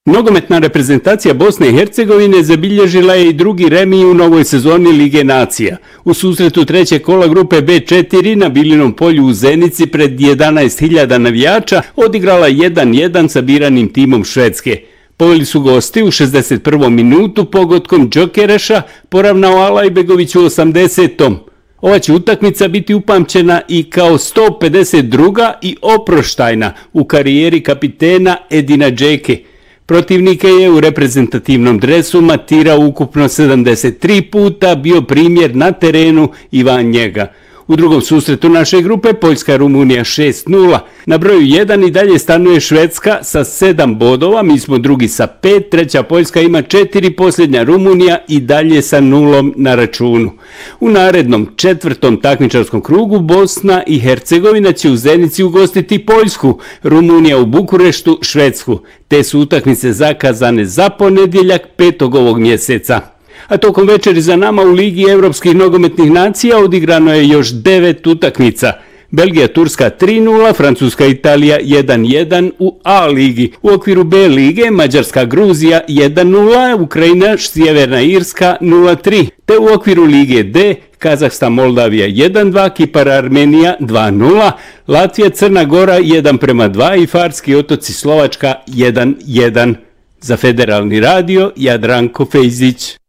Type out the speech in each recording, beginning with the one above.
Nogometna reprezentacija Bosne i Hercegovine zabilježila je i drugi remi u novoj sezoni Lige nacija. U susretu trećeg kola grupe B4 na Bilinom polju u Zenici pred 11.000 navijača odigrala 1-1 sa biranim timom Švedske. Poveli su gosti u 61. minutu pogodkom Džokereša, poravnao Alajbegović u 80. Ova će utakmica biti upamćena i kao 152. i oproštajna u karijeri kapitena Edina Džeke. Protivnike je u reprezentativnom dresu matirao ukupno 73 puta, bio primjer na terenu i van njega. U drugom susretu naše grupe Poljska-Rumunija 6-0. Na broju 1 i dalje stanuje Švedska sa 7 bodova, mi smo drugi sa 5, treća Poljska ima 4, posljednja Rumunija i dalje sa 0 na računu. U narednom četvrtom takmičarskom krugu Bosna i Hercegovina će u Zenici ugostiti Poljsku, Rumunija u Bukureštu Švedsku. Te su utakmice zakazane za ponedjeljak 5. ovog mjeseca. A tokom večeri za nama u Ligi Evropskih nogometnih nacija odigrano je još 9 utakmica. Belgija-Turska 3-0, Francuska-Italija 1-1 u A ligi. U okviru B lige Mađarska-Gruzija 1-0, Ukrajina-Sjeverna Irska 0-3. Te u okviru Lige D Kazahstan-Moldavija 1-2, Kipar-Armenija 2-0, Latvija-Crna Gora 1-2 i Farski otoci Slovačka 1-1. Za Federalni radio Jadranko Fejzić.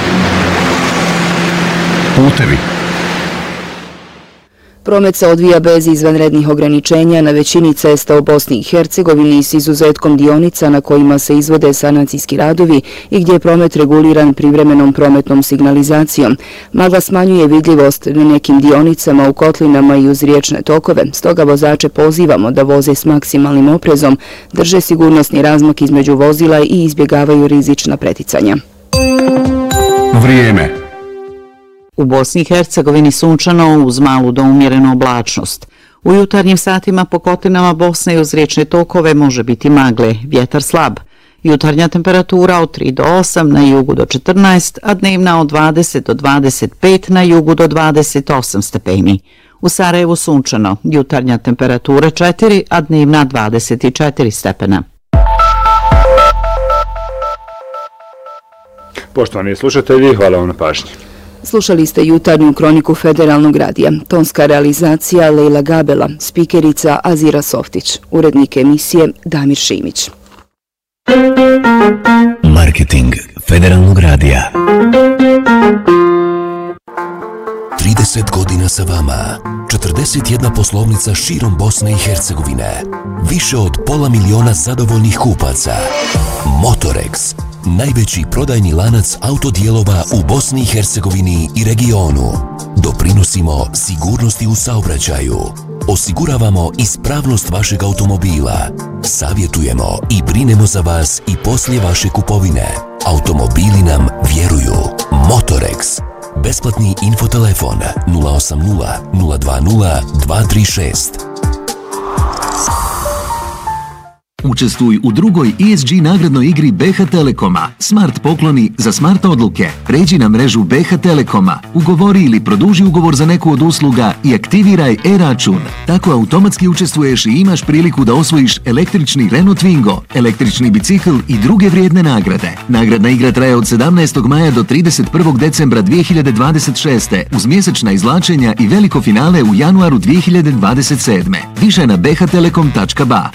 Putevi. Promet se odvija bez izvanrednih ograničenja na većini cesta u Bosni i Hercegovini s izuzetkom dionica na kojima se izvode sanacijski radovi i gdje je promet reguliran privremenom prometnom signalizacijom. Magla smanjuje vidljivost na nekim dionicama u kotlinama i uz riječne tokove, stoga vozače pozivamo da voze s maksimalnim oprezom, drže sigurnosni razmak između vozila i izbjegavaju rizična preticanja. Vrijeme. U Bosni i Hercegovini sunčano uz malu do umjerenu oblačnost. U jutarnjim satima po kotlinama Bosne i uz riječne tokove može biti magle, vjetar slab. Jutarnja temperatura od 3 do 8, na jugu do 14, a dnevna od 20 do 25, na jugu do 28 stepeni. U Sarajevu sunčano, jutarnja temperatura 4, a dnevna 24 stepena. Poštovani slušatelji, hvala vam na pažnji. Slušali ste jutarnju kroniku Federalnog radija. Tonska realizacija Lejla Gabela, spikerica Azira Softić, urednik emisije Damir Šimić. Marketing Federalnog radija. 30 godina sa vama, 41 poslovnica širom Bosne i Hercegovine, više od 500 000 zadovoljnih kupaca. Motorex, najveći prodajni lanac autodijelova u Bosni i Hercegovini i regionu. Doprinosimo sigurnosti u saobraćaju. Osiguravamo ispravnost vašeg automobila. Savjetujemo i brinemo za vas i poslije vaše kupovine. Automobili nam vjeruju. Motorex. Besplatni infotelefon 080 020 236. Učestvuj u drugoj ESG nagradnoj igri BH Telekoma. Smart pokloni za smart odluke. Pređi na mrežu BH Telekoma, ugovori ili produži ugovor za neku od usluga i aktiviraj e-račun. Tako automatski učestvuješ i imaš priliku da osvojiš električni Renault Twingo, električni bicikl i druge vrijedne nagrade. Nagradna igra traje od 17. maja do 31. decembra 2026. uz mjesečna izvlačenja i veliko finale u januaru 2027. Više na bhtelekom.ba.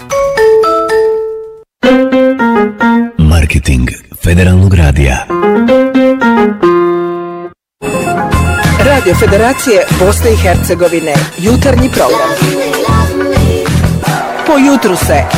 Marketing Federalnog radija. Radio Federacije Bosne i Hercegovine. Jutarnji program. Po jutru se